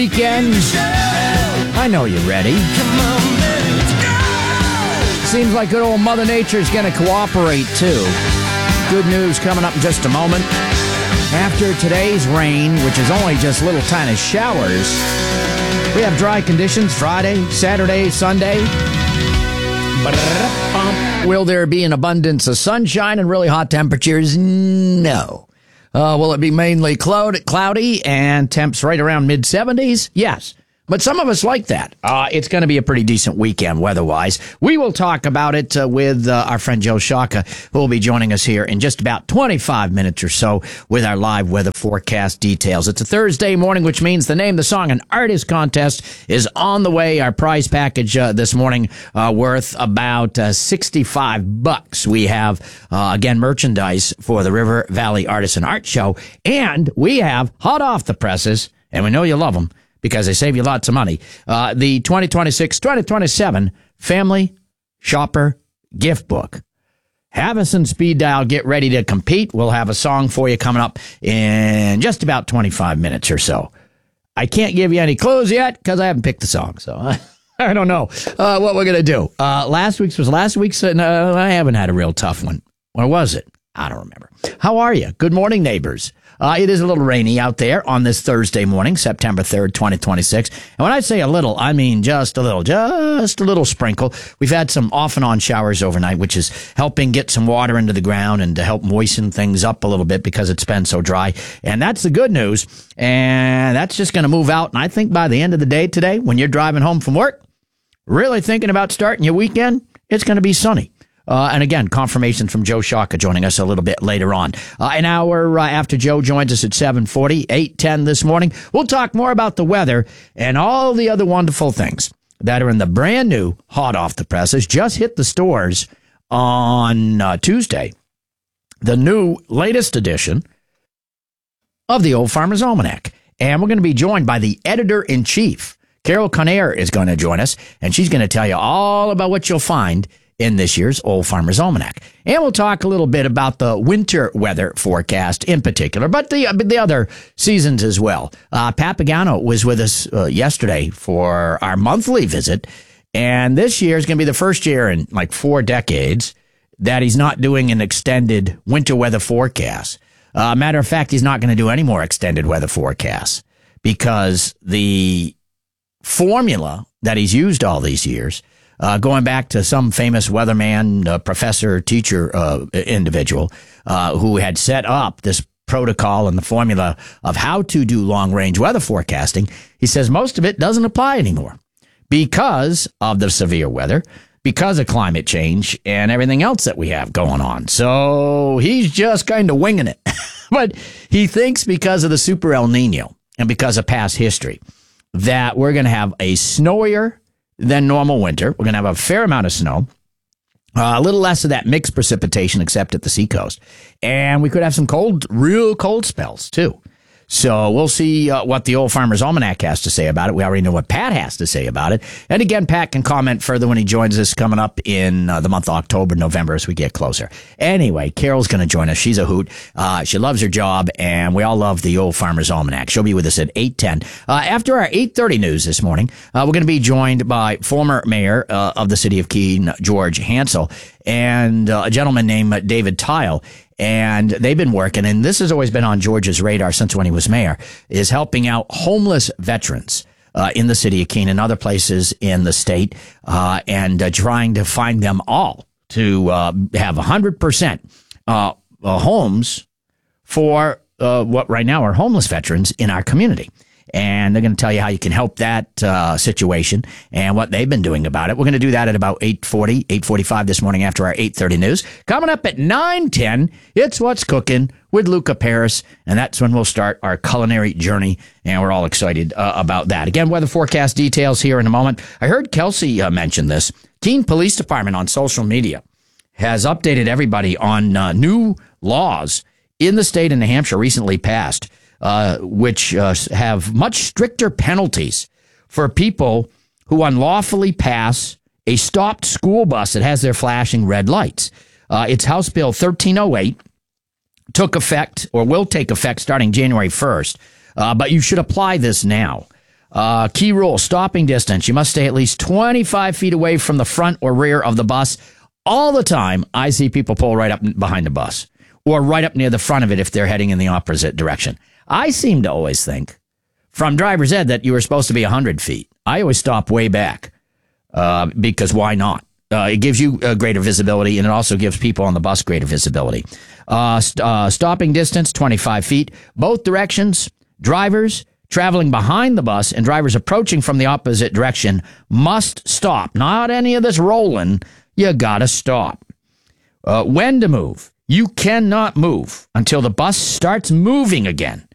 Weekend. I know you're ready. Seems like good old Mother Nature's going to cooperate, too. Good news coming up in just a moment. After today's rain, which is only just little tiny showers, we have dry conditions Friday, Saturday, Sunday. Will there be an abundance of sunshine and really hot temperatures? No. Will it be mainly cloudy and temps right around mid-70s? Yes. But some of us like that. It's going to be a pretty decent weekend weather-wise. We will talk about it with our friend Joe Shaka, who will be joining us here in just about 25 minutes or so with our live weather forecast details. It's a Thursday morning, which means the Name the Song and Artist contest is on the way. Our prize package this morning worth about $65. We have, again, merchandise for the River Valley Artisan Art Show, and we have hot off the presses, and we know you love them, because they save you lots of money. The 2026-2027 Family Shopper Gift Book. Havison Speed Dial, get ready to compete. We'll have a song for you coming up in just about 25 minutes or so. I can't give you any clues yet because I haven't picked the song, so I don't know what we're going to do. Last week's, I haven't had a real tough one. Or was it? I don't remember. How are you? Good morning, neighbors. It is a little rainy out there on this Thursday morning, September 3rd, 2026. And when I say a little, I mean just a little sprinkle. We've had some off and on showers overnight, which is helping get some water into the ground and to help moisten things up a little bit because it's been so dry. And that's the good news. And that's just going to move out. And I think by the end of the day today, when you're driving home from work, really thinking about starting your weekend, it's going to be sunny. And again, confirmation from Joe Shaka joining us a little bit later on. An hour after Joe joins us at 7:40, 8:10 this morning, we'll talk more about the weather and all the other wonderful things that are in the brand new hot off the presses. Just hit the stores on Tuesday. The new latest edition of the Old Farmer's Almanac. And we're going to be joined by the editor-in-chief. Carol Conaire is going to join us, and she's going to tell you all about what you'll find in this year's Old Farmer's Almanac. And we'll talk a little bit about the winter weather forecast in particular, but the other seasons as well. Pat Pagano was with us yesterday for our monthly visit, and this year is going to be the first year in like 4 decades that he's not doing an extended winter weather forecast. Matter of fact, he's not going to do any more extended weather forecasts because the formula that he's used all these years, going back to some famous weatherman, professor, teacher, individual who had set up this protocol and the formula of how to do long-range weather forecasting, he says most of it doesn't apply anymore because of the severe weather, because of climate change and everything else that we have going on. So he's just kind of winging it. But he thinks because of the Super El Nino and because of past history that we're going to have a snowier than normal winter. We're going to have a fair amount of snow, a little less of that mixed precipitation, except at the seacoast. And we could have some real cold spells, too. So we'll see what the Old Farmer's Almanac has to say about it. We already know what Pat has to say about it. And again, Pat can comment further when he joins us coming up in the month of October, November as we get closer. Anyway, Carol's going to join us. She's a hoot. She loves her job, and we all love the Old Farmer's Almanac. She'll be with us at 8:10. After our 8:30 news this morning, we're going to be joined by former mayor of the city of Keene, George Hansel, and a gentleman named David Tile. And they've been working, and this has always been on George's radar since when he was mayor, is helping out homeless veterans in the city of Keene and other places in the state, and trying to find them all to have 100% homes for what right now are homeless veterans in our community. And they're going to tell you how you can help that situation and what they've been doing about it. We're going to do that at about 8:40, 8:45 this morning after our 8:30 news. Coming up at 9:10, it's What's Cooking with Luca Paris, and that's when we'll start our culinary journey, and we're all excited about that. Again, weather forecast details here in a moment. I heard Kelsey mention this. Keene Police Department on social media has updated everybody on new laws in the state of New Hampshire recently passed, which have much stricter penalties for people who unlawfully pass a stopped school bus that has their flashing red lights. It's House Bill 1308, took effect or will take effect starting January 1st, but you should apply this now. Key rule, stopping distance. You must stay at least 25 feet away from the front or rear of the bus. All the time, I see people pull right up behind the bus or right up near the front of it if they're heading in the opposite direction. I seem to always think from driver's ed that you were supposed to be 100 feet. I always stop way back because why not? It gives you greater visibility, and it also gives people on the bus greater visibility. Stopping distance, 25 feet. Both directions, drivers traveling behind the bus and drivers approaching from the opposite direction must stop. Not any of this rolling. You gotta stop. When to move. You cannot move until the bus starts moving again.